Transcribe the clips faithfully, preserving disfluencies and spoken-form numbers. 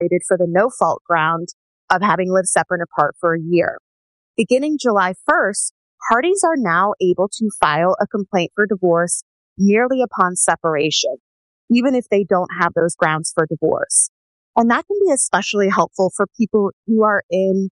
for the no-fault ground of having lived separate and apart for a year. Beginning July first, parties are now able to file a complaint for divorce merely upon separation, even if they don't have those grounds for divorce. And that can be especially helpful for people who are in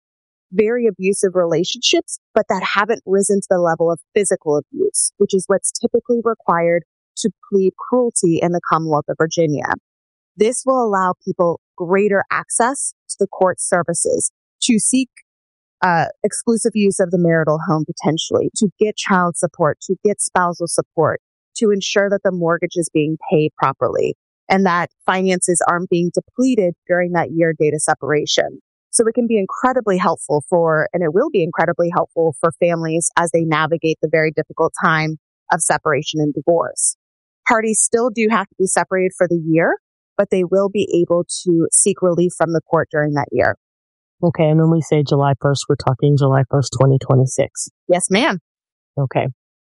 very abusive relationships, but that haven't risen to the level of physical abuse, which is what's typically required to plead cruelty in the Commonwealth of Virginia. This will allow people greater access to the court services to seek uh, exclusive use of the marital home potentially, to get child support, to get spousal support, to ensure that the mortgage is being paid properly and that finances aren't being depleted during that year data separation. So it can be incredibly helpful for, and it will be incredibly helpful for families as they navigate the very difficult time of separation and divorce. Parties still do have to be separated for the year, but they will be able to seek relief from the court during that year. Okay, and when we say July first, we're talking July first, twenty twenty-six. Yes, ma'am. Okay.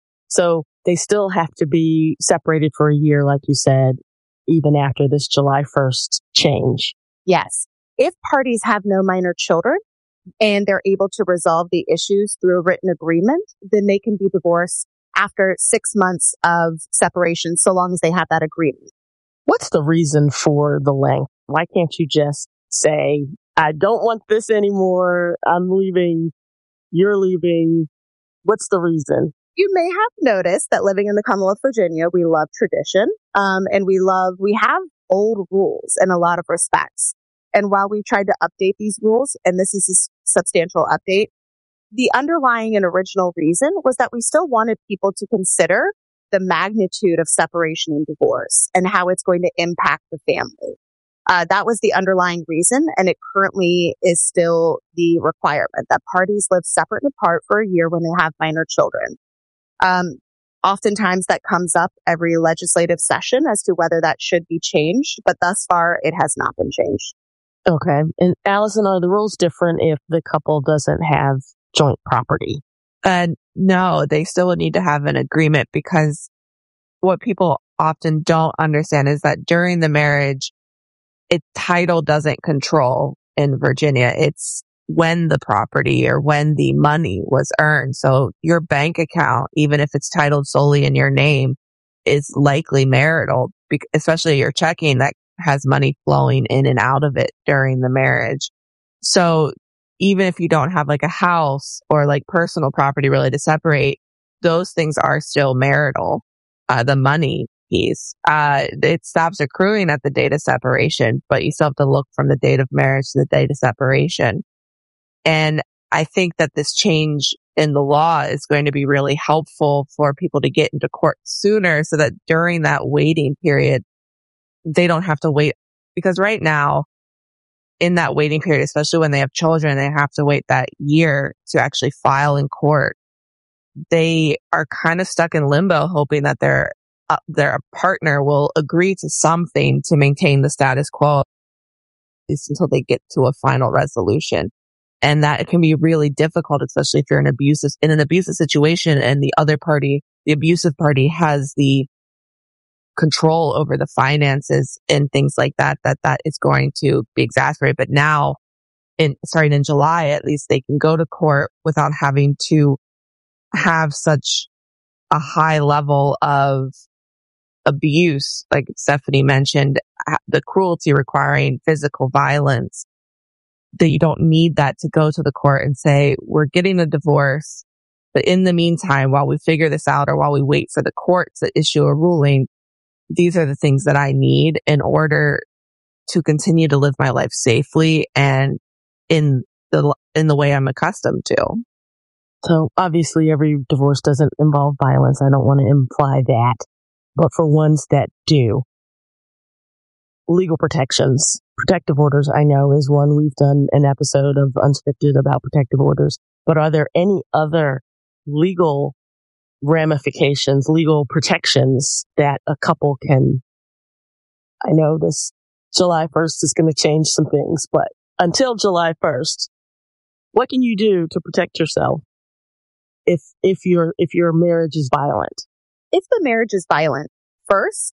So they still have to be separated for a year, like you said, even after this July first change. Yes. If parties have no minor children and they're able to resolve the issues through a written agreement, then they can be divorced after six months of separation, so long as they have that agreement. What's the reason for the length? Why can't you just say, I don't want this anymore, I'm leaving, you're leaving? What's the reason? You may have noticed that living in the Commonwealth of Virginia, we love tradition, um, and we love, we have old rules in a lot of respects. And while we've tried to update these rules, and this is a substantial update, the underlying and original reason was that we still wanted people to consider the magnitude of separation and divorce and how it's going to impact the family. Uh, that was the underlying reason, and it currently is still the requirement that parties live separate and apart for a year when they have minor children. Um, oftentimes that comes up every legislative session as to whether that should be changed, but thus far it has not been changed. Okay. And Allison, are the rules different if the couple doesn't have joint property? Uh, no, they still would need to have an agreement, because what people often don't understand is that during the marriage, it title doesn't control in Virginia. It's when the property or when the money was earned. So your bank account, even if it's titled solely in your name, is likely marital, especially your checking that has money flowing in and out of it during the marriage. So even if you don't have like a house or like personal property really to separate, those things are still marital. Uh, the money piece, uh, it stops accruing at the date of separation, but you still have to look from the date of marriage to the date of separation. And I think that this change in the law is going to be really helpful for people to get into court sooner, so that during that waiting period, they don't have to wait. Because right now, in that waiting period, especially when they have children, they have to wait that year to actually file in court. They are kind of stuck in limbo, hoping that their uh, their partner will agree to something to maintain the status quo, at least until they get to a final resolution. And that can be really difficult, especially if you're in abusive in an abusive situation and the other party, the abusive party, has the control over the finances and things like that, that that is going to be exacerbated. But now, in starting in July, at least they can go to court without having to have such a high level of abuse, like Stephanie mentioned, the cruelty requiring physical violence, that you don't need that to go to the court and say, we're getting a divorce, but in the meantime, while we figure this out or while we wait for the court to issue a ruling, these are the things that I need in order to continue to live my life safely and in the in the way I'm accustomed to. So obviously every divorce doesn't involve violence. I don't want to imply that. But for ones that do, legal protections, protective orders, I know, is one. We've done an episode of Unscripted about protective orders. But are there any other legal ramifications, legal protections that a couple can? I know this July first is going to change some things, but until July first, what can you do to protect yourself if if your if your marriage is violent? If the marriage is violent, first,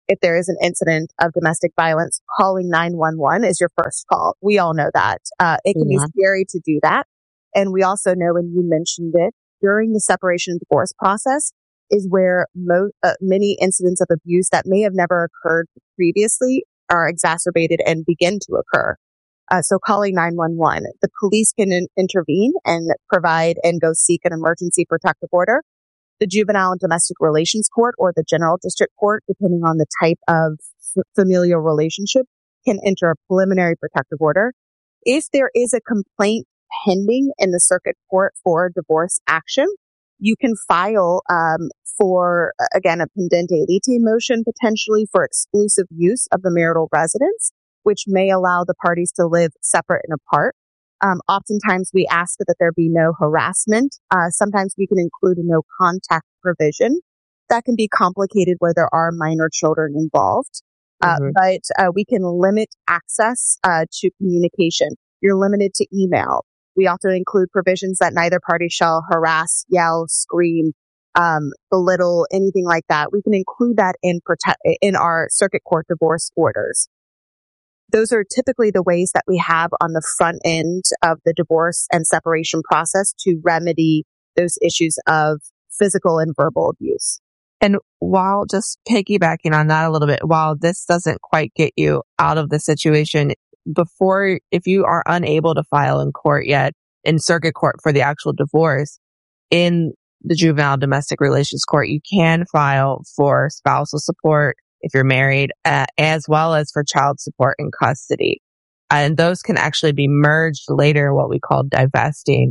if there is an incident of domestic violence, calling nine one one is your first call. We all know that. Uh, it can Yeah. be scary to do that. And we also know, and you mentioned it, during the separation and divorce process is where mo- uh, many incidents of abuse that may have never occurred previously are exacerbated and begin to occur. Uh, so calling nine one one, the police can in- intervene and provide and go seek an emergency protective order. The juvenile and domestic relations court or the general district court, depending on the type of f- familial relationship, can enter a preliminary protective order. If there is a complaint pending in the circuit court for divorce action, you can file um, for, again, a pendente lite motion potentially for exclusive use of the marital residence, which may allow the parties to live separate and apart. Um, oftentimes we ask that there be no harassment. Uh, sometimes we can include a no contact provision. That can be complicated where there are minor children involved. Uh, Mhm. but uh, we can limit access uh, to communication. You're limited to email. We also include provisions that neither party shall harass, yell, scream, um, belittle, anything like that. We can include that in protect in our circuit court divorce orders. Those are typically the ways that we have on the front end of the divorce and separation process to remedy those issues of physical and verbal abuse. And while just piggybacking on that a little bit, while this doesn't quite get you out of the situation, before, if you are unable to file in court yet, in circuit court for the actual divorce, in the juvenile domestic relations court, you can file for spousal support if you're married, uh, as well as for child support in custody. And those can actually be merged later, what we call divesting,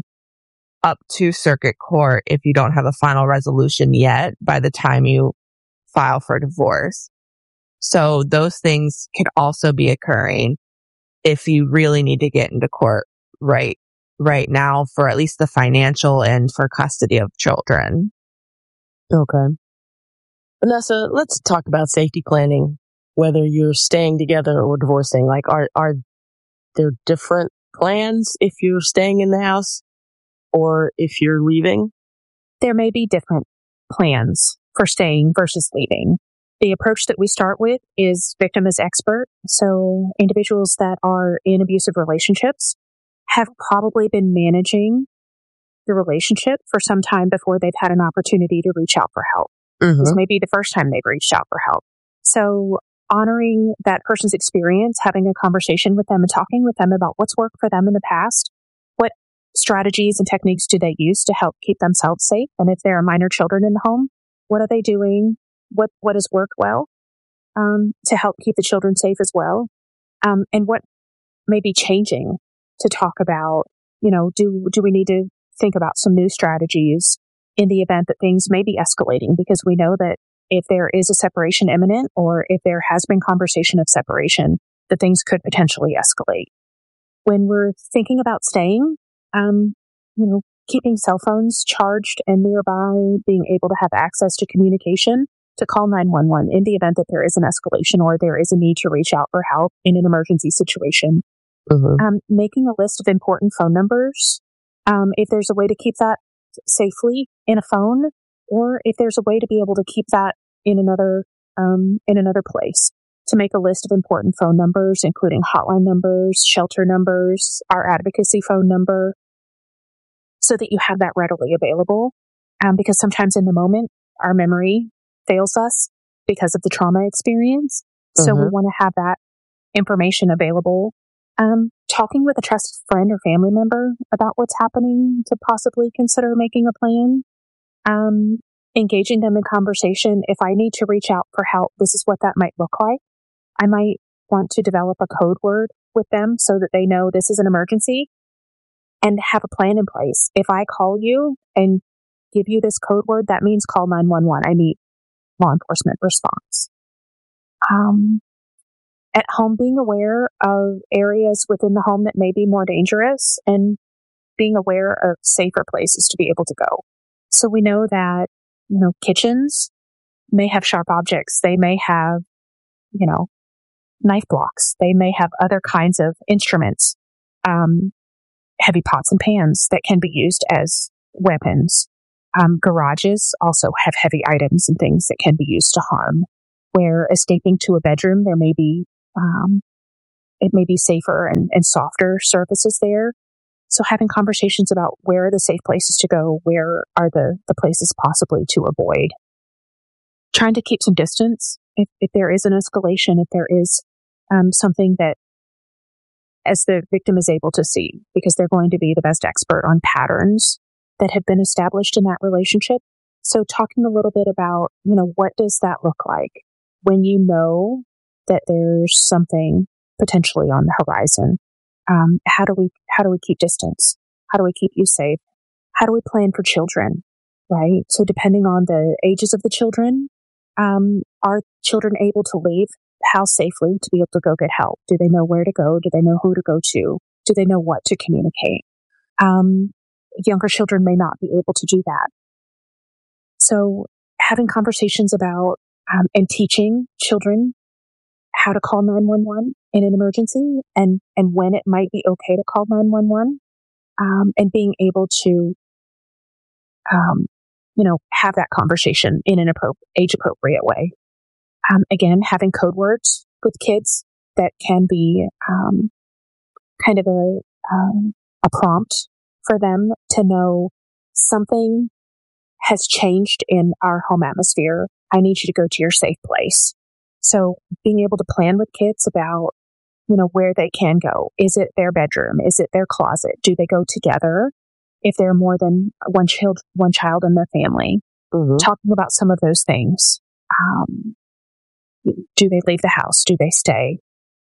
up to circuit court if you don't have a final resolution yet by the time you file for divorce. So those things can also be occurring if you really need to get into court right right now for at least the financial and for custody of children. Okay. Vanessa, let's talk about safety planning, whether you're staying together or divorcing. Like, are, are there different plans if you're staying in the house or if you're leaving? There may be different plans for staying versus leaving. The approach that we start with is victim as expert. So individuals that are in abusive relationships have probably been managing the relationship for some time before they've had an opportunity to reach out for help. Mm-hmm. This may be the first time they've reached out for help. So honoring that person's experience, having a conversation with them and talking with them about what's worked for them in the past, what strategies and techniques do they use to help keep themselves safe? And if there are minor children in the home, what are they doing? What what has worked well um, to help keep the children safe as well? Um, and what may be changing to talk about, you know, do do we need to think about some new strategies in the event that things may be escalating? Because we know that if there is a separation imminent or if there has been conversation of separation, that things could potentially escalate. When we're thinking about staying, um, you know, keeping cell phones charged and nearby, being able to have access to communication, to call nine one one in the event that there is an escalation or there is a need to reach out for help in an emergency situation. Mm-hmm. Um, making a list of important phone numbers. Um, if there's a way to keep that safely in a phone, or if there's a way to be able to keep that in another um, in another place, to make a list of important phone numbers, including hotline numbers, shelter numbers, our advocacy phone number, so that you have that readily available. Um, because sometimes in the moment, our memory fails us because of the trauma experience. So Mm-hmm. we want to have that information available. Um, talking with a trusted friend or family member about what's happening to possibly consider making a plan. Um, engaging them in conversation. If I need to reach out for help, this is what that might look like. I might want to develop a code word with them so that they know this is an emergency and have a plan in place. If I call you and give you this code word, that means call nine one one. I need law enforcement response. Um, at home, being aware of areas within the home that may be more dangerous and being aware of safer places to be able to go. So we know that, you know, kitchens may have sharp objects. They may have, you know, knife blocks. They may have other kinds of instruments, um, heavy pots and pans that can be used as weapons. Um, garages also have heavy items and things that can be used to harm. where escaping to a bedroom, there may be, um, it may be safer and, and softer surfaces there. So having conversations about where are the safe places to go, where are the, the places possibly to avoid. Trying to keep some distance if, if there is an escalation, if there is um, something that as the victim is able to see, because they're going to be the best expert on patterns that have been established in that relationship. So talking a little bit about, you know, what does that look like when you know that there's something potentially on the horizon? Um, how do we, how do we keep distance? How do we keep you safe? How do we plan for children? Right. So depending on the ages of the children, um, are children able to leave the house safely to be able to go get help? Do they know where to go? Do they know who to go to? Do they know what to communicate? Um, younger children may not be able to do that. So having conversations about um, and teaching children how to call nine one one in an emergency and, and when it might be okay to call nine one one, um, and being able to, um, you know, have that conversation in an appro- age-appropriate way. Um, again, having code words with kids that can be um, kind of a um, a prompt for them to know something has changed in our home atmosphere. I need you to go to your safe place. So being able to plan with kids about, you know, where they can go. Is it their bedroom? Is it their closet? Do they go together? If there are more than one child, one child in the family, mm-hmm. talking about some of those things. Um, do they leave the house? Do they stay?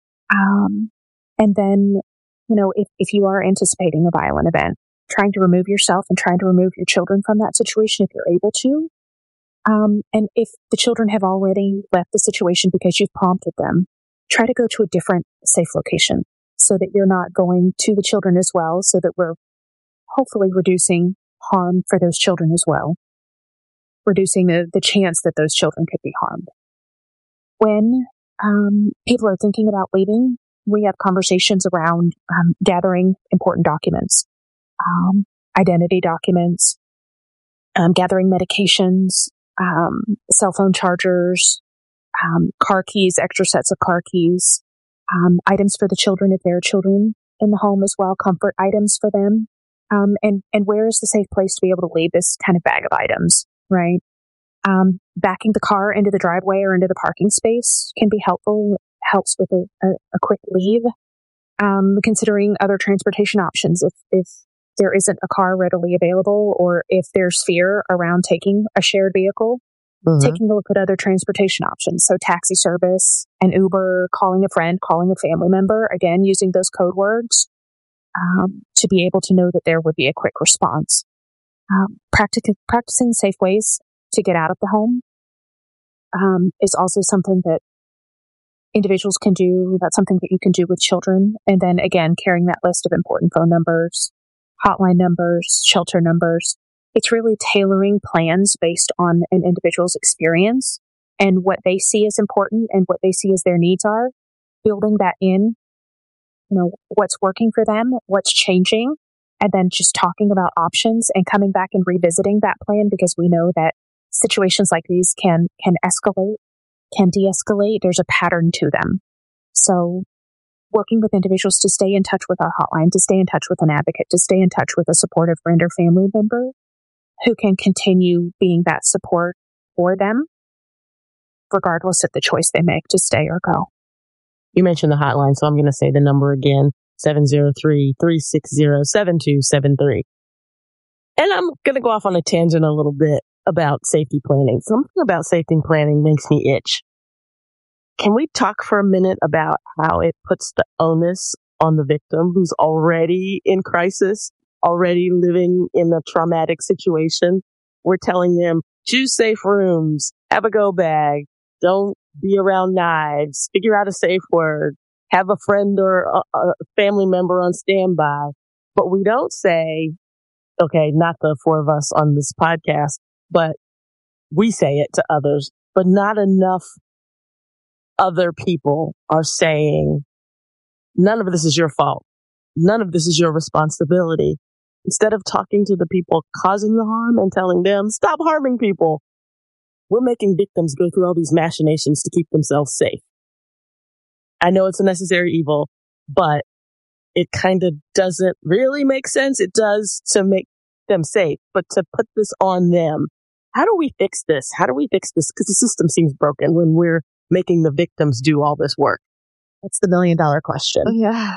Um, and then, you know, if, if you are anticipating a violent event, trying to remove yourself and trying to remove your children from that situation if you're able to. Um, and if the children have already left the situation because you've prompted them, try to go to a different safe location so that you're not going to the children as well, so that we're hopefully reducing harm for those children as well, reducing the, the chance that those children could be harmed. When um, people are thinking about leaving, we have conversations around um, gathering important documents, um, identity documents, um, gathering medications, um, cell phone chargers, um, car keys, extra sets of car keys, um, items for the children if there are children in the home as well, comfort items for them. Um, and, and where is the safe place to be able to leave this kind of bag of items, right? Um, backing the car into the driveway or into the parking space can be helpful, helps with a, a, a quick leave. Um, considering other transportation options if, if there isn't a car readily available or if there's fear around taking a shared vehicle, mm-hmm. taking a look at other transportation options. So taxi service, an Uber, calling a friend, calling a family member, again, using those code words. Um, to be able to know that there would be a quick response. Um, practic- practicing safe ways to get out of the home um, is also something that individuals can do. That's something that you can do with children. And then again, carrying that list of important phone numbers, hotline numbers, shelter numbers. It's really tailoring plans based on an individual's experience and what they see as important and what they see as their needs are, building that in. You know, what's working for them, what's changing, and then just talking about options and coming back and revisiting that plan because we know that situations like these can can escalate, can de-escalate. There's a pattern to them. So working with individuals to stay in touch with our hotline, to stay in touch with an advocate, to stay in touch with a supportive friend or family member who can continue being that support for them, regardless of the choice they make to stay or go. You mentioned the hotline, so I'm going to say the number again, seven zero three, three six zero, seven two seven three. And I'm going to go off on a tangent a little bit about safety planning. Something about safety planning makes me itch. Can we talk for a minute about how it puts the onus on the victim who's already in crisis, already living in a traumatic situation? We're telling them, choose safe rooms, have a go bag, don't be around knives, figure out a safe word, have a friend or a, a family member on standby. But we don't say, okay, not the four of us on this podcast, but we say it to others, but not enough other people are saying, none of this is your fault. None of this is your responsibility. Instead of talking to the people causing the harm and telling them, stop harming people, we're making victims go through all these machinations to keep themselves safe. I know it's a necessary evil, but it kind of doesn't really make sense. It does to make them safe, but to put this on them, how do we fix this? How do we fix this? Because the system seems broken when we're making the victims do all this work. That's the million dollar question. Yeah.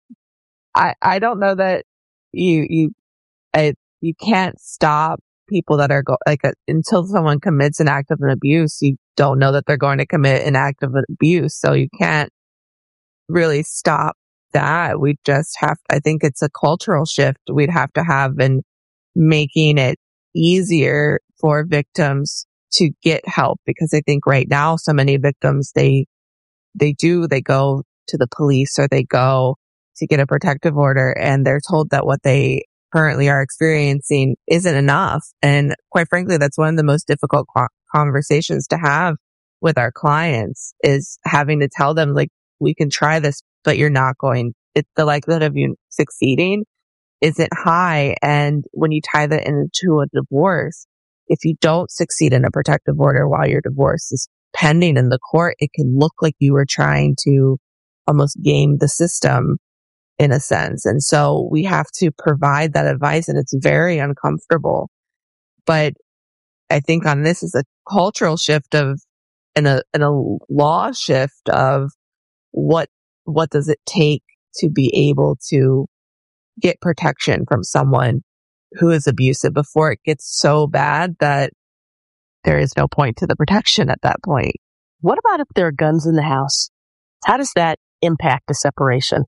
I, I don't know that you, you, I, you can't stop people that are go, like a, until someone commits an act of an abuse, you don't know that they're going to commit an act of an abuse. So you can't really stop that. We just have, I think it's a cultural shift we'd have to have in making it easier for victims to get help, because I think right now so many victims, they, they do, they go to the police or they go to get a protective order and they're told that what they currently are experiencing isn't enough. And quite frankly, that's one of the most difficult co- conversations to have with our clients, is having to tell them, like, we can try this, but you're not going, it, the likelihood of you succeeding isn't high. And when you tie that into a divorce, if you don't succeed in a protective order while your divorce is pending in the court, it can look like you were trying to almost game the system in a sense. And so we have to provide that advice, and it's very uncomfortable. But I think on this is a cultural shift of, and a, and a law shift of what, what does it take to be able to get protection from someone who is abusive before it gets so bad that there is no point to the protection at that point. What about if there are guns in the house? How does that impact the separation?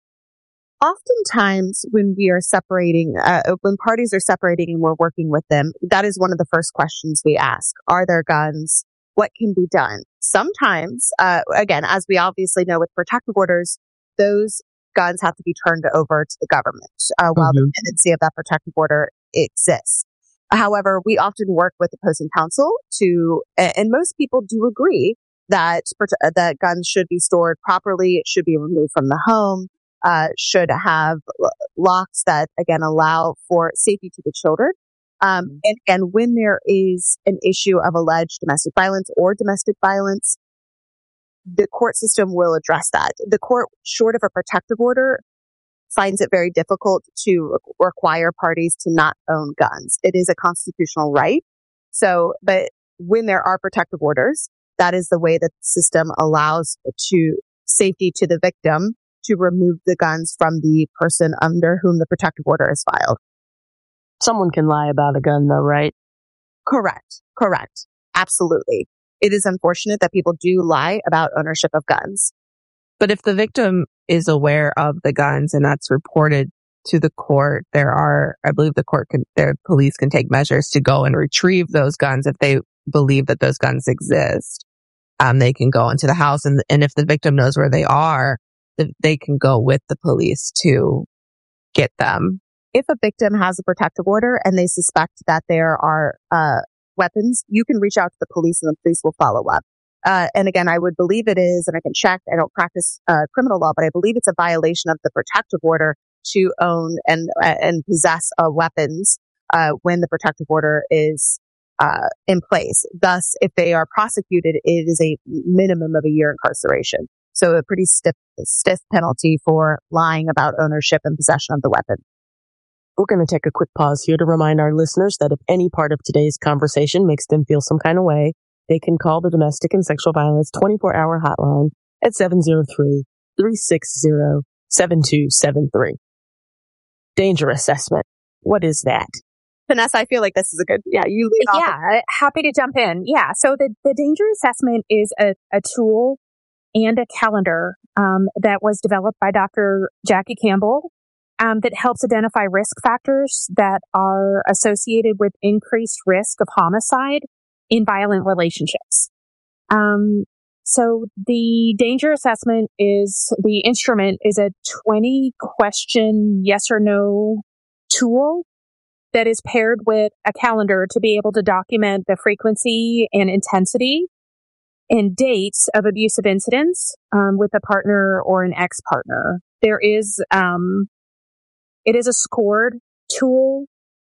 Oftentimes when we are separating, uh, when parties are separating and we're working with them, that is one of the first questions we ask. Are there guns? What can be done? Sometimes, uh, again, as we obviously know with protective orders, those guns have to be turned over to the government uh, while mm-hmm. the pendency of that protective order exists. However, we often work with opposing counsel to, and most people do agree that that guns should be stored properly. It should be removed from the home. Uh, should have locks that, again, allow for safety to the children. Um, and, and when there is an issue of alleged domestic violence or domestic violence, the court system will address that. The court, short of a protective order, finds it very difficult to require parties to not own guns. It is a constitutional right. So, but when there are protective orders, that is the way that the system allows to safety to the victim to remove the guns from the person under whom the protective order is filed. Someone can lie about a gun though, right? Correct. Correct. Absolutely. It is unfortunate that people do lie about ownership of guns. But if the victim is aware of the guns and that's reported to the court, there are, I believe the court can, their police can take measures to go and retrieve those guns if they believe that those guns exist. Um, they can go into the house, and, and if the victim knows where they are, they can go with the police to get them. If a victim has a protective order and they suspect that there are uh, weapons, you can reach out to the police and the police will follow up. Uh, and again, I would believe it is, and I can check, I don't practice uh, criminal law, but I believe it's a violation of the protective order to own and uh, and possess uh, weapons uh, when the protective order is uh, in place. Thus, if they are prosecuted, it is a minimum of a year incarceration. So a pretty stiff, stiff penalty for lying about ownership and possession of the weapon. We're going to take a quick pause here to remind our listeners that if any part of today's conversation makes them feel some kind of way, they can call the Domestic and Sexual Violence twenty-four hour hotline at seven oh three, three six zero, seven two seven three. Danger assessment. What is that? Vanessa, I feel like this is a good, yeah, you lead off. Yeah, happy to jump in. Yeah, so the, the danger assessment is a, a tool and a calendar um, that was developed by Doctor Jackie Campbell um, that helps identify risk factors that are associated with increased risk of homicide in violent relationships. Um, so the danger assessment is, the instrument is a twenty question yes or no tool that is paired with a calendar to be able to document the frequency and intensity and dates of abusive incidents um, with a partner or an ex-partner. There is, um, it is a scored tool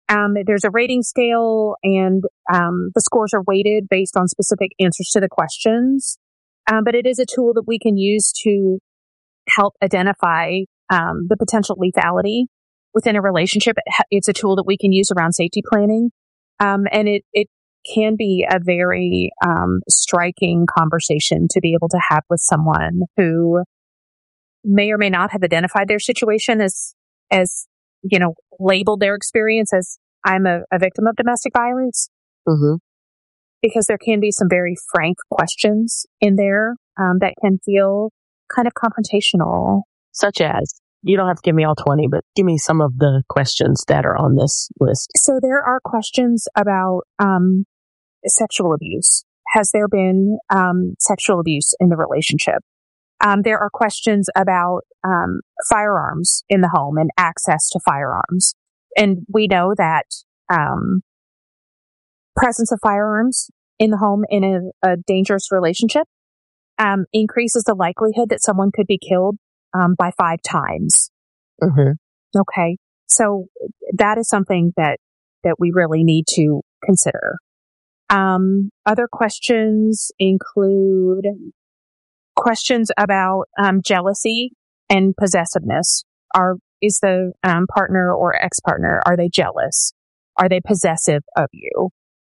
Um, there's a rating scale, and um, the scores are weighted based on specific answers to the questions. Um, but it is a tool that we can use to help identify um, the potential lethality within a relationship. It's a tool that we can use around safety planning, um, and it it can be a very um, striking conversation to be able to have with someone who may or may not have identified their situation as as you know, labeled their experience as I'm a, a victim of domestic violence. Mm-hmm. Because there can be some very frank questions in there um, that can feel kind of confrontational. Such as, you don't have to give me all twenty, but give me some of the questions that are on this list. So there are questions about um, sexual abuse. Has there been um, sexual abuse in the relationship? Um, there are questions about um, firearms in the home and access to firearms. And we know that um, presence of firearms in the home in a, a dangerous relationship um, increases the likelihood that someone could be killed um, by five times. Mm-hmm. Okay. So that is something that, that we really need to consider. Um, other questions include questions about um, jealousy and possessiveness. Are is the um, partner or ex-partner, are they jealous? Are they possessive of you?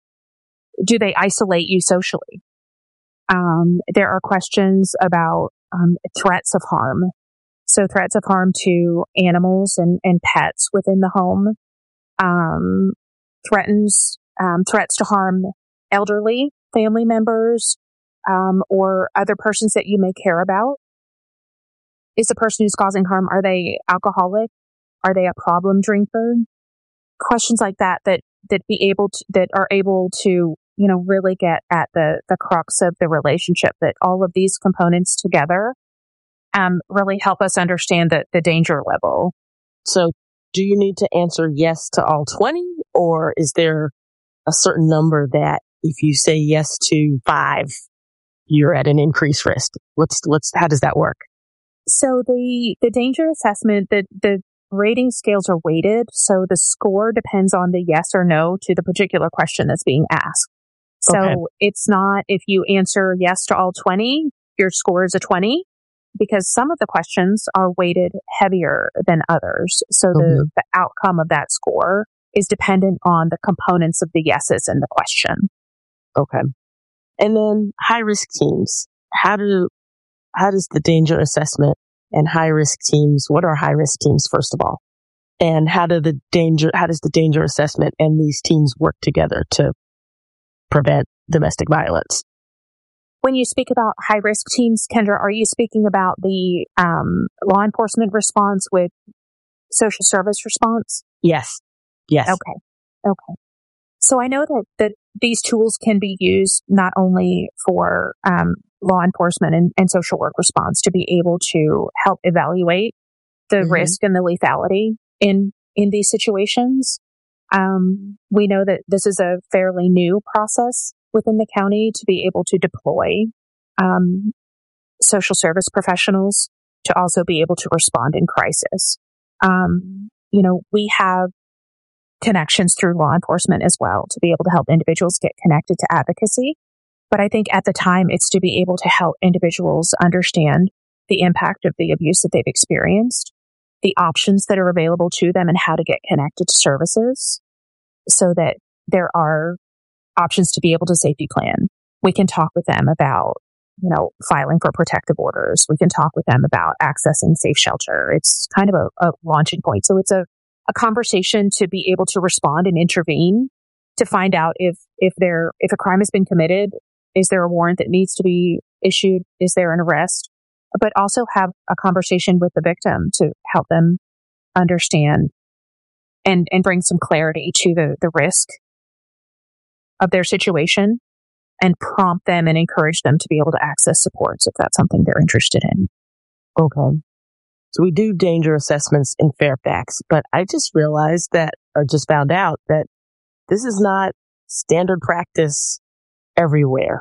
Do they isolate you socially? Um, there are questions about um, threats of harm. So threats of harm to animals and, and pets within the home. Um, threatens um, threats to harm elderly family members, Um, or other persons that you may care about. Is the person who's causing harm, are they alcoholic? Are they a problem drinker? Questions like that that that be able to, that are able to, you know, really get at the the crux of the relationship. That all of these components together um, really help us understand the the danger level. So, do you need to answer yes to all twenty, or is there a certain number that if you say yes to five, you're at an increased risk? What's, what's, how does that work? So the, the danger assessment, the, the rating scales are weighted. So the score depends on the yes or no to the particular question that's being asked. So okay. It's not if you answer yes to all twenty, your score is a twenty, because some of the questions are weighted heavier than others. So mm-hmm. the, the outcome of that score is dependent on the components of the yeses in the question. Okay. And then high risk teams. How do, how does the danger assessment and high risk teams, what are high risk teams, first of all? And how do the danger, how does the danger assessment and these teams work together to prevent domestic violence? When you speak about high risk teams, Kendra, are you speaking about the um, law enforcement response with social service response? Yes. Yes. Okay. Okay. So I know that, that these tools can be used not only for um, law enforcement and, and social work response to be able to help evaluate the mm-hmm. risk and the lethality in, in these situations. Um, we know that this is a fairly new process within the county to be able to deploy um, social service professionals to also be able to respond in crisis. Um, you know, we have connections through law enforcement as well to be able to help individuals get connected to advocacy. But I think at the time it's to be able to help individuals understand the impact of the abuse that they've experienced, the options that are available to them, and how to get connected to services so that there are options to be able to safety plan. We can talk with them about, you know, filing for protective orders. We can talk with them about accessing safe shelter. It's kind of a, a launching point. So it's a a conversation to be able to respond and intervene to find out if, if there, if a crime has been committed, is there a warrant that needs to be issued? Is there an arrest? But also have a conversation with the victim to help them understand and, and bring some clarity to the, the risk of their situation and prompt them and encourage them to be able to access supports if that's something they're interested in. Okay. So we do danger assessments in Fairfax, but I just realized that, or just found out that this is not standard practice everywhere.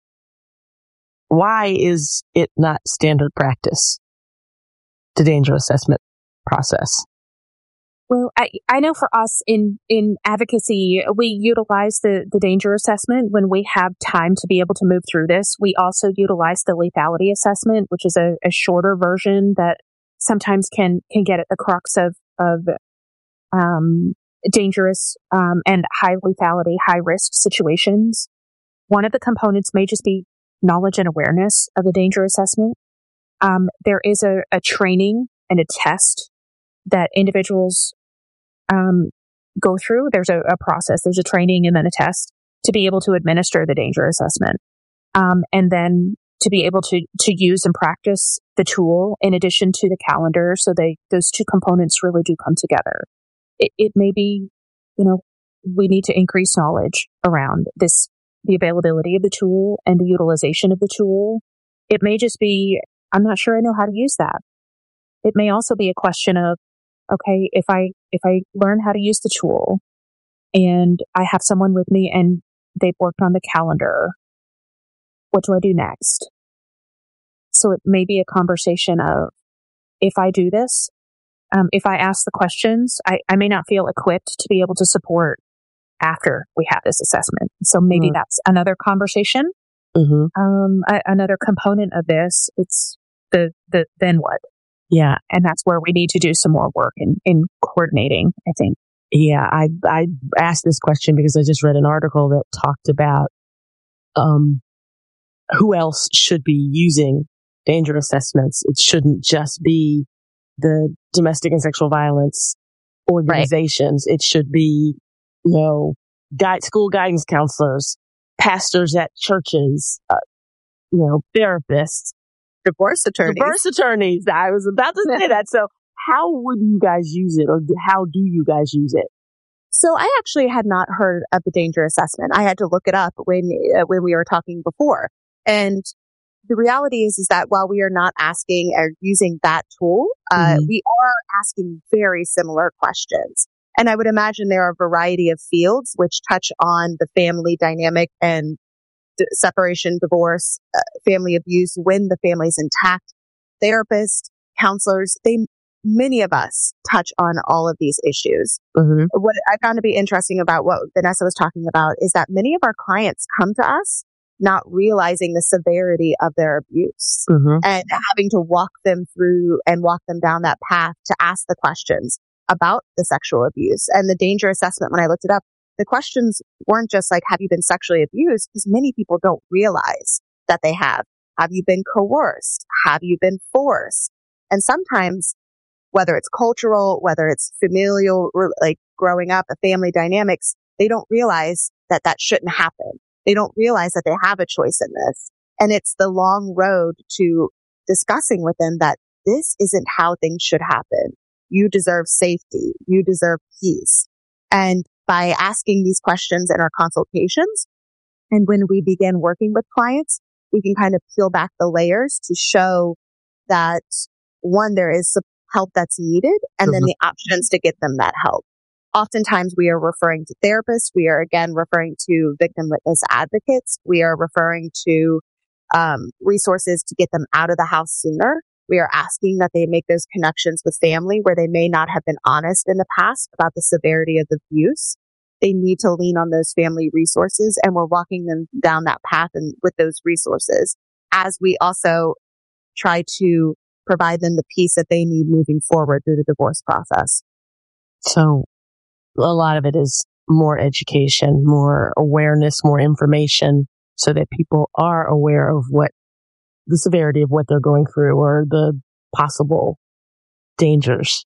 Why is it not standard practice, the danger assessment process? Well, I, I know for us in, in advocacy, we utilize the, the danger assessment when we have time to be able to move through this. We also utilize the lethality assessment, which is a, a shorter version that sometimes can, can get at the crux of, of, um, dangerous, um, and high lethality, high risk situations. One of the components may just be knowledge and awareness of the danger assessment. Um, there is a, a training and a test that individuals um, go through. There's a, a process, there's a training and then a test to be able to administer the danger assessment. Um, and then to be able to, to use and practice the tool in addition to the calendar. So they, those two components really do come together. It, it may be, you know, we need to increase knowledge around this, the availability of the tool and the utilization of the tool. It may just be, I'm not sure I know how to use that. It may also be a question of, okay, if I, if I learn how to use the tool and I have someone with me and they've worked on the calendar, what do I do next? So it may be a conversation of, if I do this, um, if I ask the questions, I, I may not feel equipped to be able to support after we have this assessment. So maybe mm-hmm. that's another conversation. Mm-hmm. Um, a, another component of this, it's the, the, then what? Yeah. And that's where we need to do some more work in, in coordinating, I think. Yeah. I, I asked this question because I just read an article that talked about, um, who else should be using danger assessments. It shouldn't just be the domestic and sexual violence organizations. Right. It should be, you know, guide, school guidance counselors, pastors at churches, uh, you know, therapists, divorce attorneys. Divorce attorneys. I was about to say that. So how would you guys use it, or how do you guys use it? So I actually had not heard of the danger assessment. I had to look it up when uh, when we were talking before. And the reality is, is that while we are not asking or using that tool, uh, mm-hmm. we are asking very similar questions. And I would imagine there are a variety of fields which touch on the family dynamic and d- separation, divorce, uh, family abuse when the family's intact. Therapists, counselors, they many of us touch on all of these issues. Mm-hmm. What I found to be interesting about what Vanessa was talking about is that many of our clients come to us not realizing the severity of their abuse mm-hmm. and having to walk them through and walk them down that path to ask the questions about the sexual abuse. And the danger assessment, when I looked it up, the questions weren't just like, have you been sexually abused? Because many people don't realize that they have. Have you been coerced? Have you been forced? And sometimes, whether it's cultural, whether it's familial, like growing up, the family dynamics, they don't realize that that shouldn't happen. They don't realize that they have a choice in this. And it's the long road to discussing with them that this isn't how things should happen. You deserve safety. You deserve peace. And by asking these questions in our consultations, and when we begin working with clients, we can kind of peel back the layers to show that, one, there is help that's needed, and mm-hmm. then the options to get them that help. Oftentimes we are referring to therapists. We are again referring to victim witness advocates. We are referring to um, resources to get them out of the house sooner. We are asking that they make those connections with family where they may not have been honest in the past about the severity of the abuse. They need to lean on those family resources, and we're walking them down that path and with those resources as we also try to provide them the peace that they need moving forward through the divorce process. So a lot of it is more education, more awareness, more information so that people are aware of what the severity of what they're going through or the possible dangers.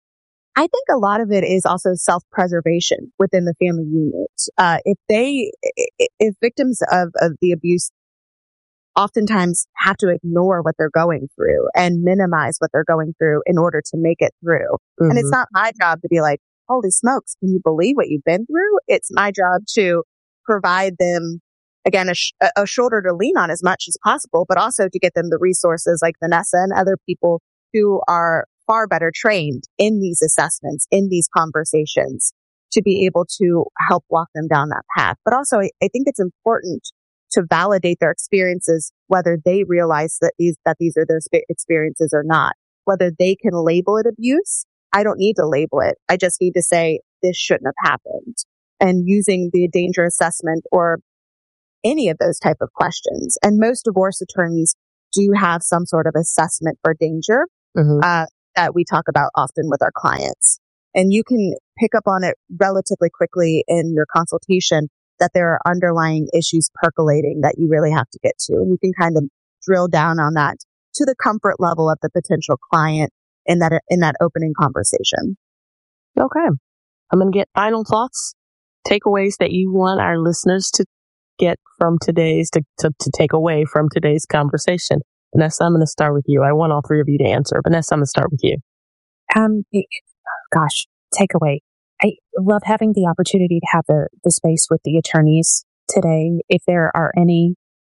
I think a lot of it is also self-preservation within the family unit. Uh, if they, if victims of, of the abuse oftentimes have to ignore what they're going through and minimize what they're going through in order to make it through. Mm-hmm. And it's not my job to be like, holy smokes, can you believe what you've been through? It's my job to provide them, again, a, sh- a shoulder to lean on as much as possible, but also to get them the resources like Vanessa and other people who are far better trained in these assessments, in these conversations, to be able to help walk them down that path. But also, I, I think it's important to validate their experiences, whether they realize that these, that these are their sp- experiences or not, whether they can label it abuse I don't need to label it. I just need to say this shouldn't have happened. And using the danger assessment or any of those type of questions. And most divorce attorneys do have some sort of assessment for danger mm-hmm. uh, that we talk about often with our clients. And you can pick up on it relatively quickly in your consultation that there are underlying issues percolating that you really have to get to. And you can kind of drill down on that to the comfort level of the potential client in that in that opening conversation. Okay. I'm going to get final thoughts, takeaways that you want our listeners to get from today's, to, to, to take away from today's conversation. Vanessa, I'm going to start with you. I want all three of you to answer. Vanessa, I'm going to start with you. Um, gosh, takeaway. I love having the opportunity to have the, the space with the attorneys today. If there are any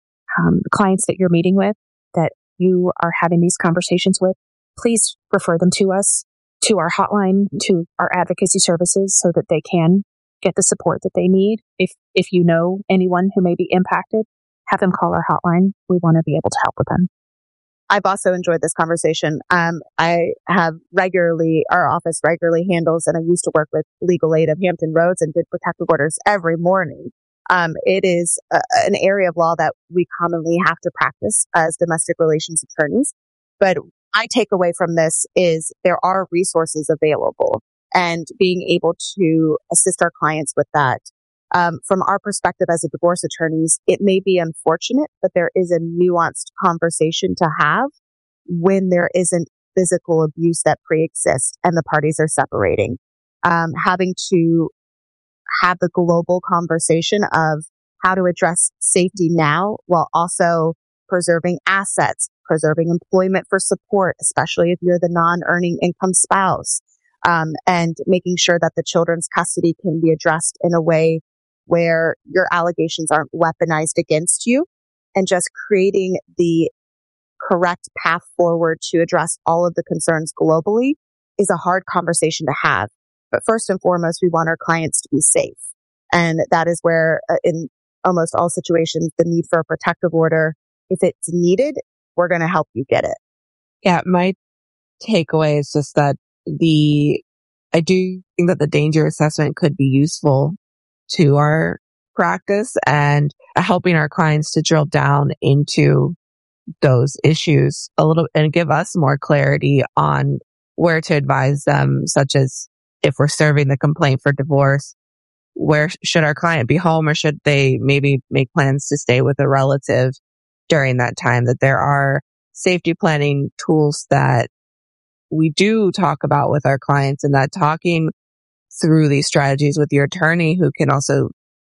um, clients that you're meeting with that you are having these conversations with, please refer them to us, to our hotline, to our advocacy services so that they can get the support that they need. If if you know anyone who may be impacted, have them call our hotline. We want to be able to help with them. I've also enjoyed this conversation. Um, I have regularly, our office regularly handles, and I used to work with Legal Aid of Hampton Roads and did protective orders every morning. Um, it is a, an area of law that we commonly have to practice as domestic relations attorneys. But my takeaway from this is there are resources available, and being able to assist our clients with that. Um, from our perspective as a divorce attorneys, it may be unfortunate, but there is a nuanced conversation to have when there isn't physical abuse that pre-exists and the parties are separating. Um, having to have the global conversation of how to address safety now while also preserving assets, preserving employment for support, especially if you're the non-earning income spouse, um, and making sure that the children's custody can be addressed in a way where your allegations aren't weaponized against you, and just creating the correct path forward to address all of the concerns globally is a hard conversation to have. But first and foremost, we want our clients to be safe. And that is where, uh, in almost all situations, the need for a protective order, if it's needed, we're going to help you get it. Yeah, my takeaway is just that the, I do think that the danger assessment could be useful to our practice and helping our clients to drill down into those issues a little and give us more clarity on where to advise them, such as if we're serving the complaint for divorce, where should our client be home, or should they maybe make plans to stay with a relative during that time, that there are safety planning tools that we do talk about with our clients, and that talking through these strategies with your attorney, who can also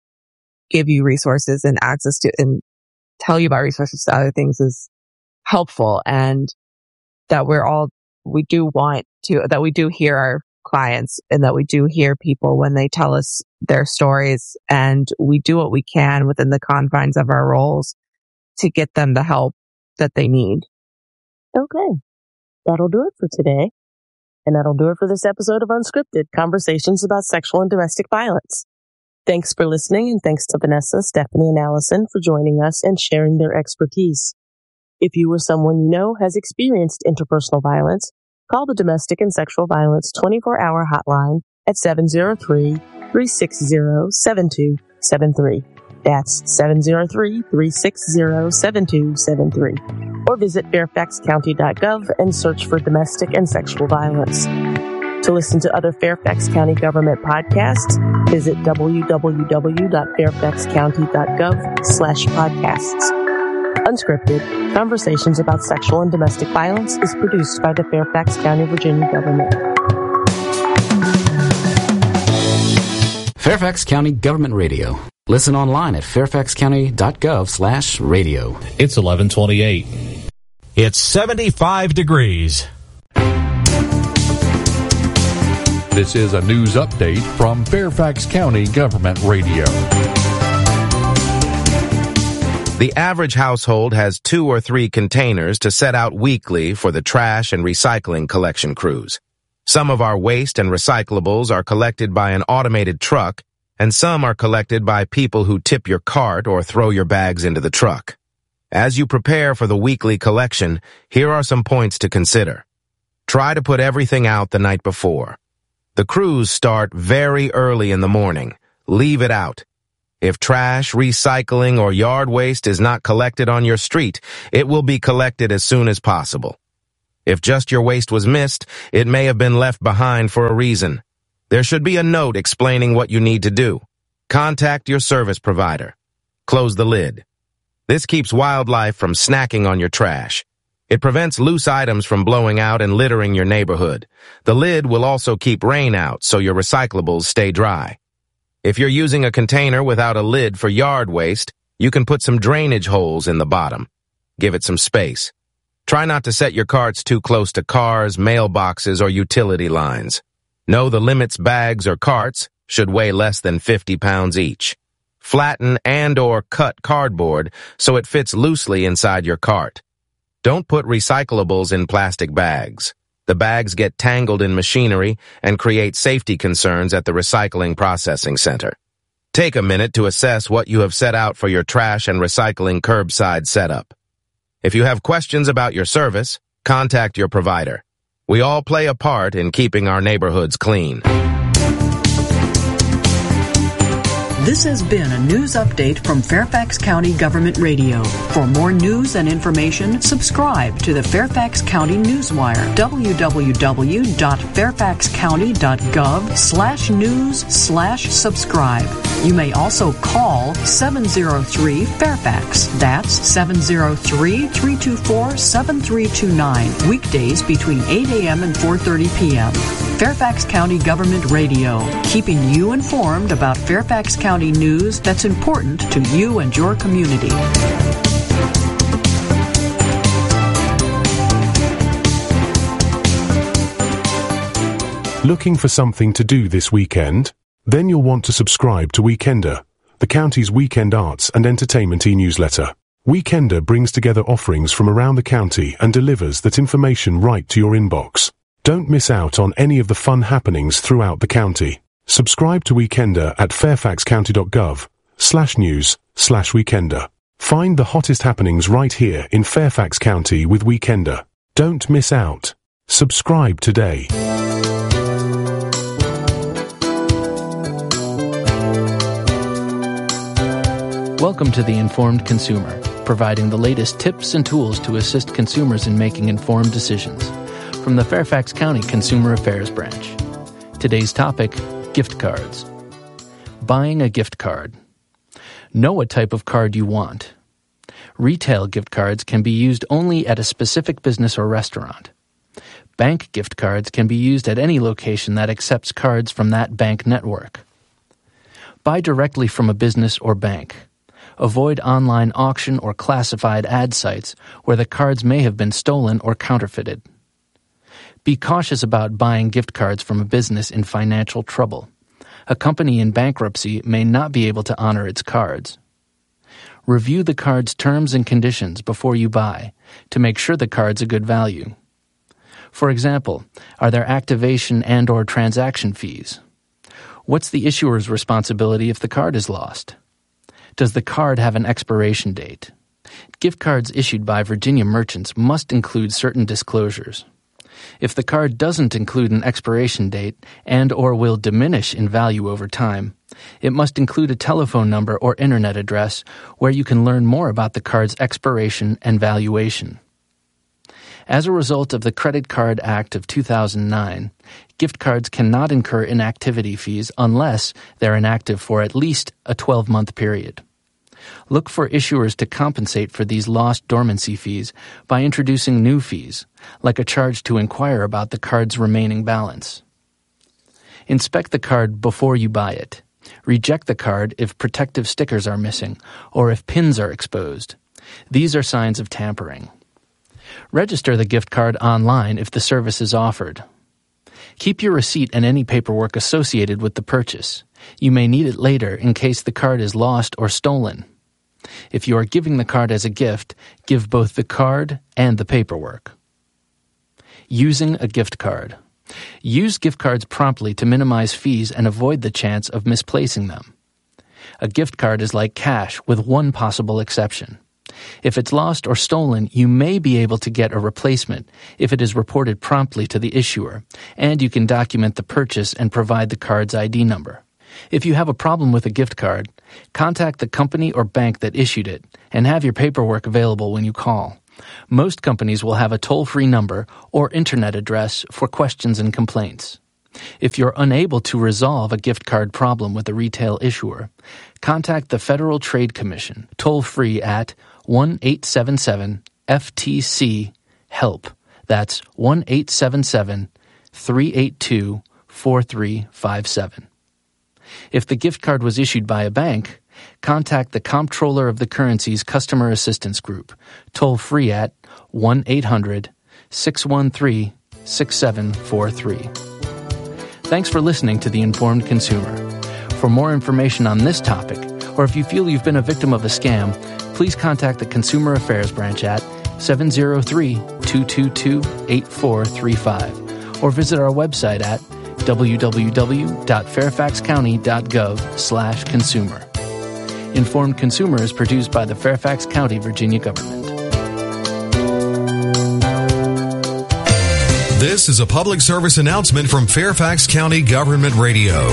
give you resources and access to and tell you about resources to other things, is helpful. And that we're all, we do want to, that we do hear our clients, and that we do hear people when they tell us their stories, and we do what we can within the confines of our roles to get them the help that they need. Okay. That'll do it for today. And that'll do it for this episode of Unscripted, Conversations about Sexual and Domestic Violence. Thanks for listening, and thanks to Vanessa, Stephanie, and Allison for joining us and sharing their expertise. If you or someone you know has experienced interpersonal violence, call the Domestic and Sexual Violence twenty-four hour hotline at seven oh three, three six zero, seven two seven three. That's seven oh three, three six zero, seven two seven three. Or visit fairfax county dot gov and search for domestic and sexual violence. To listen to other Fairfax County government podcasts, visit w w w dot fairfax county dot gov slash podcasts. Unscripted, Conversations about Sexual and Domestic Violence is produced by the Fairfax County, Virginia government. Fairfax County Government Radio. Listen online at fairfax county dot gov slash radio. It's eleven twenty-eight. It's seventy-five degrees. This is a news update from Fairfax County Government Radio. The average household has two or three containers to set out weekly for the trash and recycling collection crews. Some of our waste and recyclables are collected by an automated truck, and some are collected by people who tip your cart or throw your bags into the truck. As you prepare for the weekly collection, here are some points to consider. Try to put everything out the night before. The crews start very early in the morning. Leave it out. If trash, recycling, or yard waste is not collected on your street, it will be collected as soon as possible. If just your waste was missed, it may have been left behind for a reason. There should be a note explaining what you need to do. Contact your service provider. Close the lid. This keeps wildlife from snacking on your trash. It prevents loose items from blowing out and littering your neighborhood. The lid will also keep rain out so your recyclables stay dry. If you're using a container without a lid for yard waste, you can put some drainage holes in the bottom. Give it some space. Try not to set your carts too close to cars, mailboxes, or utility lines. Know the limits bags or carts should weigh less than fifty pounds each. Flatten and or cut cardboard so it fits loosely inside your cart. Don't put recyclables in plastic bags. The bags get tangled in machinery and create safety concerns at the recycling processing center. Take a minute to assess what you have set out for your trash and recycling curbside setup. If you have questions about your service, contact your provider. We all play a part in keeping our neighborhoods clean. This has been a news update from Fairfax County Government Radio. For more news and information, subscribe to the Fairfax County Newswire, w w w dot fairfax county dot gov slash news slash subscribe. You may also call seven oh three Fairfax. That's seven oh three, three two four, seven three two nine. Weekdays between eight a.m. and four thirty p.m. Fairfax County Government Radio, keeping you informed about Fairfax County news that's important to you and your community. Looking for something to do this weekend? Then you'll want to subscribe to Weekender, the county's weekend arts and entertainment e-newsletter. Weekender brings together offerings from around the county and delivers that information right to your inbox. Don't miss out on any of the fun happenings throughout the county. Subscribe to Weekender at fairfaxcounty.gov slash news slash Weekender. Find the hottest happenings right here in Fairfax County with Weekender. Don't miss out. Subscribe today. Welcome to The Informed Consumer, providing the latest tips and tools to assist consumers in making informed decisions. From the Fairfax County Consumer Affairs Branch. Today's topic, gift cards. Buying a gift card. Know what type of card you want. Retail gift cards can be used only at a specific business or restaurant. Bank gift cards can be used at any location that accepts cards from that bank network. Buy directly from a business or bank. Avoid online auction or classified ad sites where the cards may have been stolen or counterfeited. Be cautious about buying gift cards from a business in financial trouble. A company in bankruptcy may not be able to honor its cards. Review the card's terms and conditions before you buy to make sure the card's a good value. For example, are there activation and or transaction fees? What's the issuer's responsibility if the card is lost? Does the card have an expiration date? Gift cards issued by Virginia merchants must include certain disclosures. If the card doesn't include an expiration date and or will diminish in value over time, it must include a telephone number or internet address where you can learn more about the card's expiration and valuation. As a result of the Credit Card Act of two thousand nine, gift cards cannot incur inactivity fees unless they're inactive for at least a twelve-month period. Look for issuers to compensate for these lost dormancy fees by introducing new fees, like a charge to inquire about the card's remaining balance. Inspect the card before you buy it. Reject the card if protective stickers are missing or if pins are exposed. These are signs of tampering. Register the gift card online if the service is offered. Keep your receipt and any paperwork associated with the purchase. You may need it later in case the card is lost or stolen. If you are giving the card as a gift, give both the card and the paperwork. Using a gift card. Use gift cards promptly to minimize fees and avoid the chance of misplacing them. A gift card is like cash with one possible exception. If it's lost or stolen, you may be able to get a replacement if it is reported promptly to the issuer, and you can document the purchase and provide the card's I D number. If you have a problem with a gift card, contact the company or bank that issued it and have your paperwork available when you call. Most companies will have a toll-free number or internet address for questions and complaints. If you're unable to resolve a gift card problem with a retail issuer, contact the Federal Trade Commission toll-free at one eight seven seven F T C HELP. That's one eight seven seven, three eight two, four three five seven. If the gift card was issued by a bank, contact the Comptroller of the Currency's Customer Assistance Group, toll-free at one eight hundred, six one three, six seven four three. Thanks for listening to The Informed Consumer. For more information on this topic, or if you feel you've been a victim of a scam, please contact the Consumer Affairs Branch at seven zero three, two two two, eight four three five, or visit our website at w w w dot fairfax county dot gov slash consumer. Informed Consumer is produced by the Fairfax County, Virginia government. This is a public service announcement from Fairfax County Government Radio.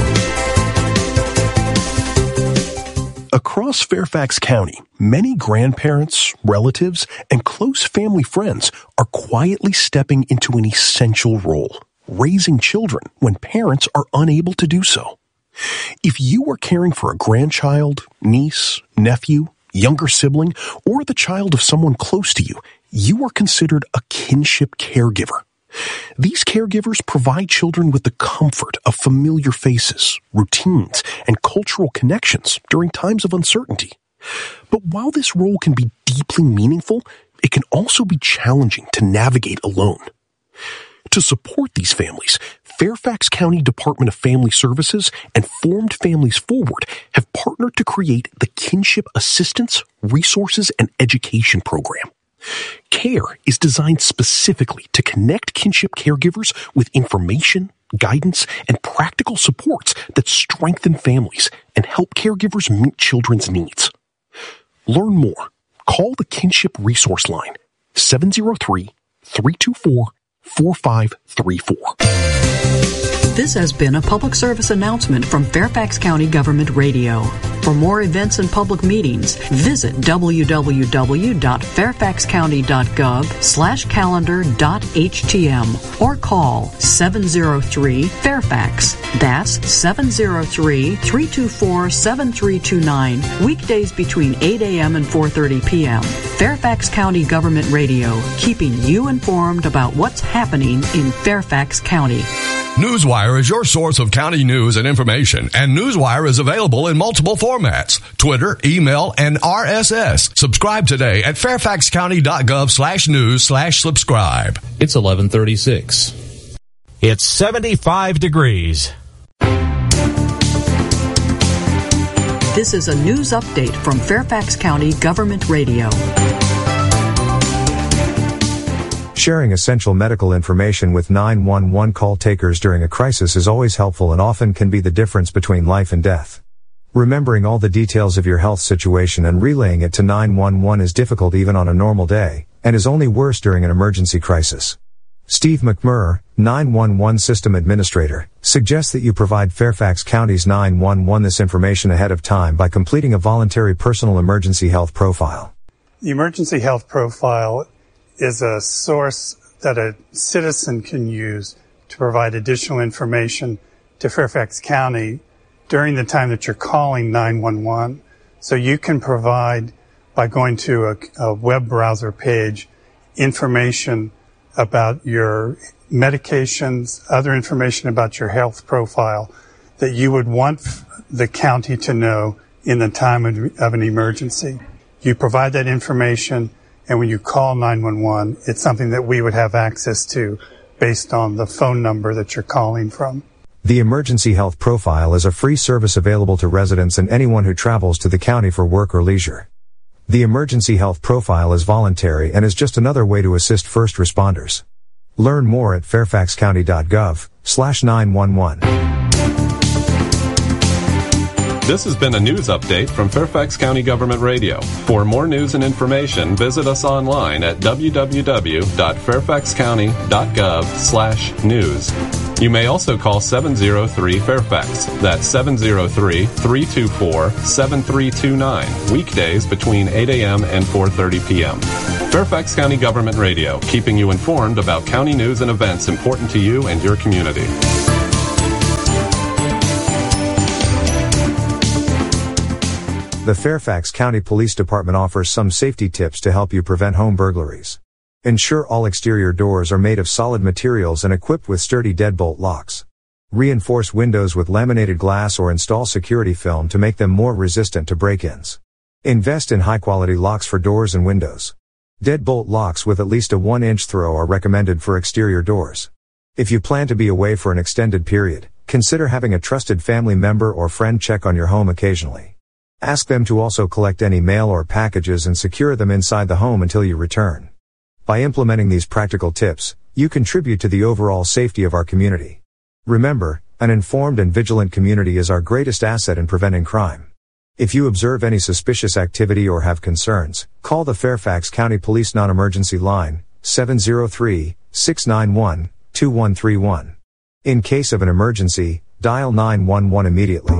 Across Fairfax County, many grandparents, relatives, and close family friends are quietly stepping into an essential role, raising children when parents are unable to do so. If you are caring for a grandchild, niece, nephew, younger sibling, or the child of someone close to you, you are considered a kinship caregiver. These caregivers provide children with the comfort of familiar faces, routines, and cultural connections during times of uncertainty. But while this role can be deeply meaningful, it can also be challenging to navigate alone. To support these families, Fairfax County Department of Family Services and Formed Families Forward have partnered to create the Kinship Assistance, Resources, and Education Program. CARE is designed specifically to connect kinship caregivers with information, guidance, and practical supports that strengthen families and help caregivers meet children's needs. Learn more. Call the Kinship Resource Line, seven zero three, three two four, four five three four. This has been a public service announcement from Fairfax County Government Radio. For more events and public meetings, visit w w w dot fairfax county dot gov slash calendar dot h t m or call seven zero three Fairfax. That's seven zero three, three two four, seven three two nine, weekdays between eight a.m. and four thirty p.m. Fairfax County Government Radio, keeping you informed about what's happening in Fairfax County. Newswire is your source of county news and information, and Newswire is available in multiple formats: Twitter, email, and R S S. Subscribe today at fairfax county dot gov slash news slash subscribe. It's eleven thirty-six. It's seventy-five degrees. This is a news update from Fairfax County Government Radio. Sharing essential medical information with nine one one call takers during a crisis is always helpful and often can be the difference between life and death. Remembering all the details of your health situation and relaying it to nine one one is difficult even on a normal day, and is only worse during an emergency crisis. Steve McMurr, nine one one System Administrator, suggests that you provide Fairfax County's nine one one this information ahead of time by completing a voluntary personal emergency health profile. The emergency health profile is a source that a citizen can use to provide additional information to Fairfax County during the time that you're calling nine one one. So you can provide, by going to a, a web browser page, information about your medications, other information about your health profile that you would want the county to know in the time of, of an emergency. You provide that information, and when you call nine one one, it's something that we would have access to based on the phone number that you're calling from. The Emergency Health Profile is a free service available to residents and anyone who travels to the county for work or leisure. The Emergency Health Profile is voluntary and is just another way to assist first responders. Learn more at fairfax county dot gov slash nine one one. This has been a news update from Fairfax County Government Radio. For more news and information, visit us online at w w w dot fairfax county dot gov slash news. You may also call seven oh three Fairfax. That's seven oh three, three two four, seven three two nine. Weekdays between eight a.m. and four thirty p.m. Fairfax County Government Radio, keeping you informed about county news and events important to you and your community. The Fairfax County Police Department offers some safety tips to help you prevent home burglaries. Ensure all exterior doors are made of solid materials and equipped with sturdy deadbolt locks. Reinforce windows with laminated glass or install security film to make them more resistant to break-ins. Invest in high-quality locks for doors and windows. Deadbolt locks with at least a one inch throw are recommended for exterior doors. If you plan to be away for an extended period, consider having a trusted family member or friend check on your home occasionally. Ask them to also collect any mail or packages and secure them inside the home until you return. By implementing these practical tips, you contribute to the overall safety of our community. Remember, an informed and vigilant community is our greatest asset in preventing crime. If you observe any suspicious activity or have concerns, call the Fairfax County Police Non-Emergency Line, seven oh three, six nine one, two one three one. In case of an emergency, dial nine one one immediately.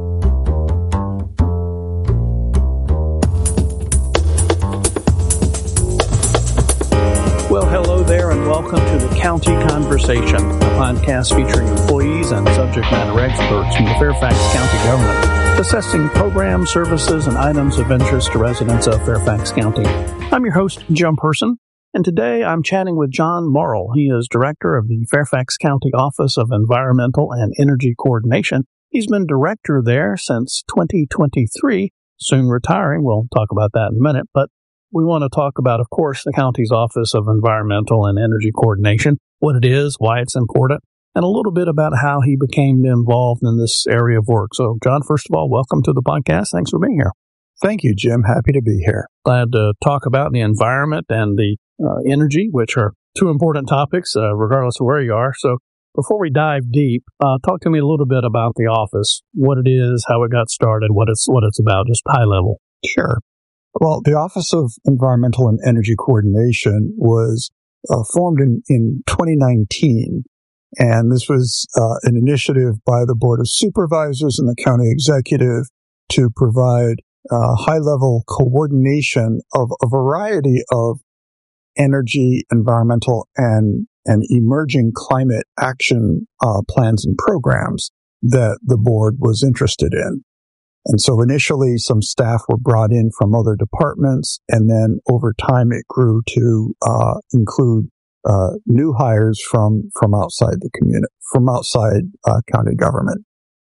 Well, hello there and welcome to the County Conversation, a podcast featuring employees and subject matter experts from the Fairfax County government, assessing programs, services, and items of interest to residents of Fairfax County. I'm your host, Jim Person, and today I'm chatting with John Morrill. He is director of the Fairfax County Office of Environmental and Energy Coordination. He's been director there since twenty twenty-three, soon retiring. We'll talk about that in a minute, but we want to talk about, of course, the county's Office of Environmental and Energy Coordination, what it is, why it's important, and a little bit about how he became involved in this area of work. So, John, first of all, welcome to the podcast. Thanks for being here. Thank you, Jim. Happy to be here. Glad to talk about the environment and the uh, energy, which are two important topics, uh, regardless of where you are. So, before we dive deep, uh, talk to me a little bit about the office, what it is, how it got started, what it's what it's about, just high level. Sure. Well, the Office of Environmental and Energy Coordination was uh, formed in, in twenty nineteen, and this was uh, an initiative by the Board of Supervisors and the County Executive to provide uh, high-level coordination of a variety of energy, environmental, and, and emerging climate action uh, plans and programs that the board was interested in. And so initially some staff were brought in from other departments, and then over time it grew to uh, include uh, new hires from from outside the community, from outside uh, county government.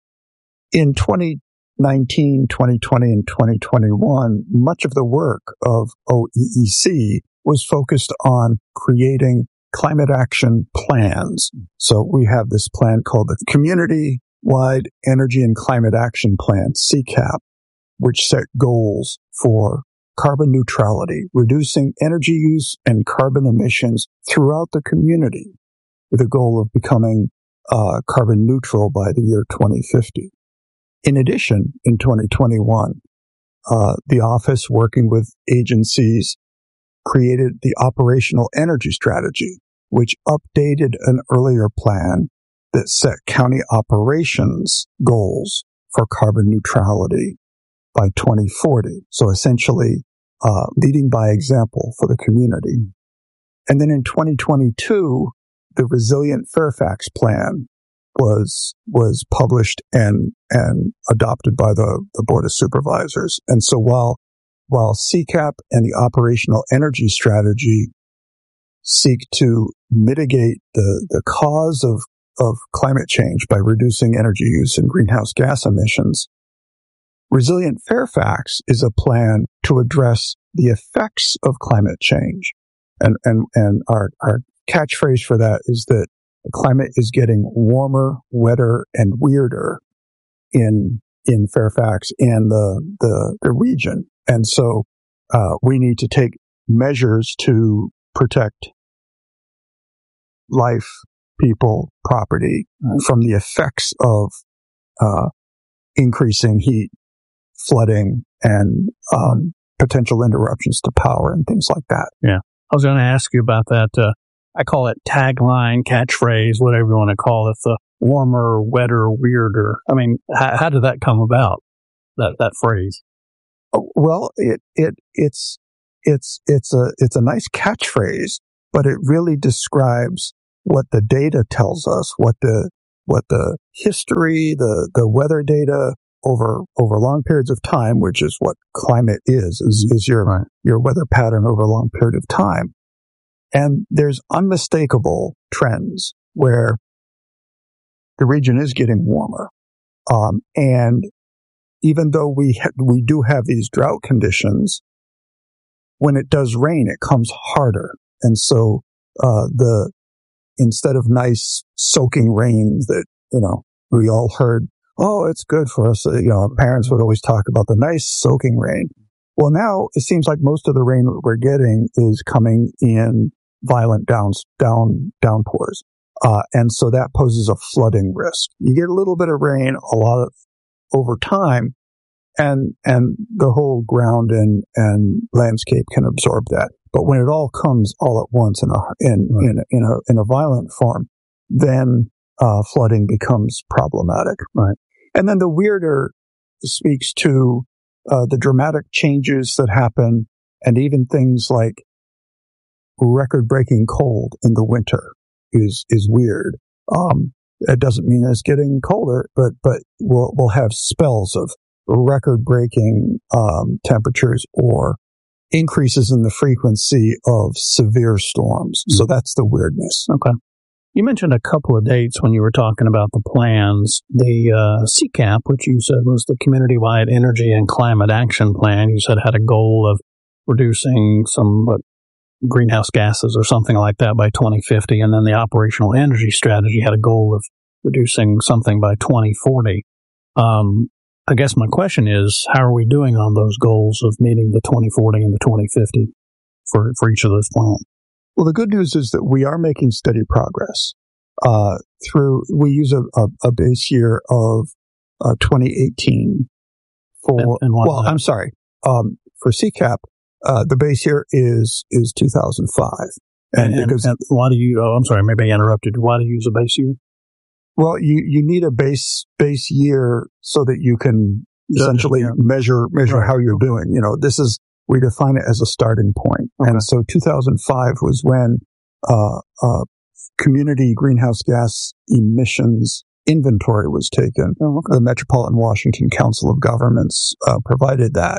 In twenty nineteen, twenty twenty, and twenty twenty-one, much of the work of O E E C was focused on creating climate action plans. So we have this plan called the Community Wide Energy and Climate Action Plan, C CAP, which set goals for carbon neutrality, reducing energy use and carbon emissions throughout the community with a goal of becoming uh, carbon neutral by the year twenty fifty. In addition, in twenty twenty-one, uh, the office, working with agencies, created the Operational Energy Strategy, which updated an earlier plan that set county operations goals for carbon neutrality by twenty forty. So essentially, uh, leading by example for the community. And then in twenty twenty-two, the Resilient Fairfax Plan was, was published and, and adopted by the, the Board of Supervisors. And so while, while C CAP and the Operational Energy Strategy seek to mitigate the, the cause of of climate change by reducing energy use and greenhouse gas emissions, Resilient Fairfax is a plan to address the effects of climate change. And, and, and our, our catchphrase for that is that the climate is getting warmer, wetter, and weirder in, in Fairfax and the, the, the region. And so, uh, we need to take measures to protect life, people, property from the effects of uh increasing heat, flooding, and um, potential interruptions to power and things like that. Yeah. I was going to ask you about that. Uh, I call it tagline, catchphrase, whatever you want to call it, the warmer, wetter, weirder. I mean, how, how did that come about, that, that phrase? Oh, well, it, it, it's, it's, it's a, it's a nice catchphrase, but it really describes what the data tells us, what the, what the history, the, the weather data over, over long periods of time, which is what climate is, is, is your, right. your weather pattern over a long period of time. And there's unmistakable trends where the region is getting warmer. Um, and even though we ha- we do have these drought conditions, when it does rain, it comes harder. And so, uh, the, instead of nice soaking rain that, you know, we all heard, oh, it's good for us. You know, parents would always talk about the nice soaking rain. Well, now it seems like most of the rain that we're getting is coming in violent down, down, downpours. Uh, and so that poses a flooding risk. You get a little bit of rain, a lot of, over time, and, and the whole ground and, and landscape can absorb that. But when it all comes all at once in a, in, right. in, in a, in a violent form, then, uh, flooding becomes problematic. Right. And then the weirder speaks to, uh, the dramatic changes that happen, and even things like record-breaking cold in the winter is is weird. Um, it doesn't mean it's getting colder, but but we'll we'll have spells of record-breaking um, temperatures or increases in the frequency of severe storms. Mm. So that's the weirdness. Okay. You mentioned a couple of dates when you were talking about the plans. The uh, C CAP, which you said was the Community-Wide Energy and Climate Action Plan, you said had a goal of reducing some what, greenhouse gases or something like that by twenty fifty. And then the Operational Energy Strategy had a goal of reducing something by twenty forty. Um, I guess my question is, how are we doing on those goals of meeting the twenty forty and the twenty fifty for, for each of those plans? Well, the good news is that we are making steady progress. Uh, through, we use a, a, a base year of uh, twenty eighteen for, and, and well, I'm sorry, um, for C CAP, uh, the base year is, is two thousand five. And, and, because, and why do you, oh, I'm sorry, maybe I interrupted. Why do you use a base year? Well, you, you need a base, base year so that you can essentially yeah. measure, measure right. how you're doing. You know, this is, we define it as a starting point. Okay. And so two thousand five was when, uh, uh, community greenhouse gas emissions inventory was taken. Oh, okay. The Metropolitan Washington Council of Governments, uh, provided that.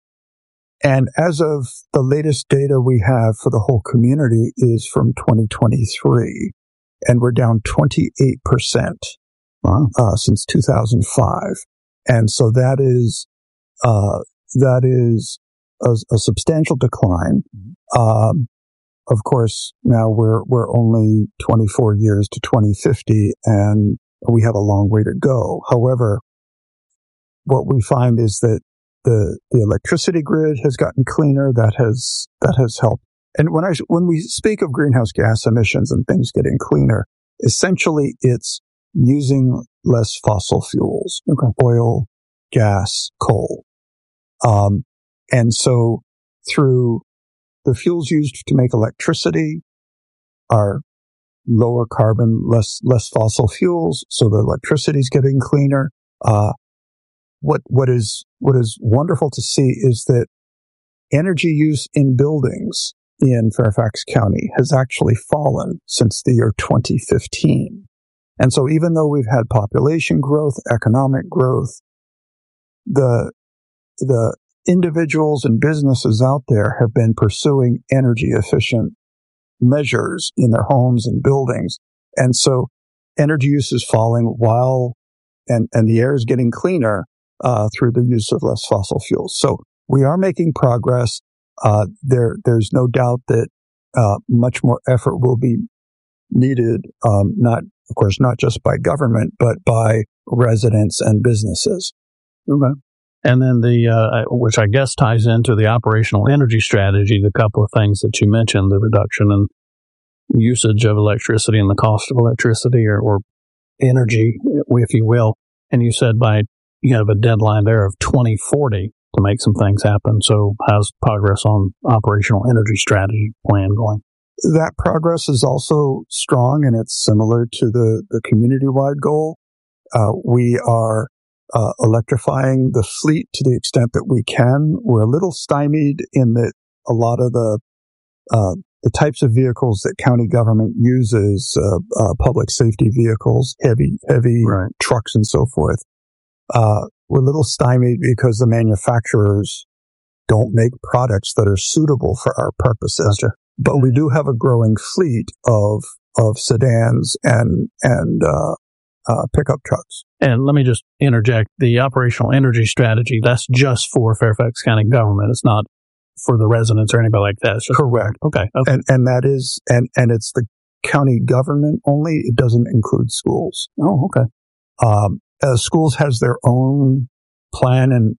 And as of the latest data we have for the whole community is from twenty twenty-three, and we're down twenty-eight percent, wow. uh, since two thousand five. And so that is, uh, that is, A, a substantial decline. Um, of course, now we're we're only twenty-four years to twenty fifty, and we have a long way to go. However, what we find is that the the electricity grid has gotten cleaner. That has that has helped. And when I when we speak of greenhouse gas emissions and things getting cleaner, essentially it's using less fossil fuels, okay. oil, gas, coal. Um, And so through the fuels used to make electricity are lower carbon, less, less fossil fuels. So the electricity is getting cleaner. Uh, what, what is, what is wonderful to see is that energy use in buildings in Fairfax County has actually fallen since the year twenty fifteen. And so even though we've had population growth, economic growth, the, the, individuals and businesses out there have been pursuing energy efficient measures in their homes and buildings. And so energy use is falling while, and, and the air is getting cleaner, uh, through the use of less fossil fuels. So we are making progress. Uh, there, there's no doubt that, uh, much more effort will be needed, um, not, of course, not just by government, but by residents and businesses. Okay. And then the, uh, which I guess ties into the operational energy strategy, the couple of things that you mentioned, the reduction in usage of electricity and the cost of electricity or, or energy, if you will. And you said by you have a deadline there of twenty forty to make some things happen. So how's progress on operational energy strategy plan going? That progress is also strong, and it's similar to the, the community-wide goal. Uh, we are uh, electrifying the fleet to the extent that we can. We're a little stymied in that a lot of the uh, the types of vehicles that county government uses, uh, uh, public safety vehicles, heavy heavy right. trucks and so forth, uh, we're a little stymied because the manufacturers don't make products that are suitable for our purposes. Gotcha. But we do have a growing fleet of of sedans and and uh, uh, pickup trucks. And let me just interject: the operational energy strategy, that's just for Fairfax County government. It's not for the residents or anybody like that. It's just, correct. Okay. okay. And and that is and and it's the county government only. It doesn't include schools. Oh, okay. Um, uh, schools has their own plan and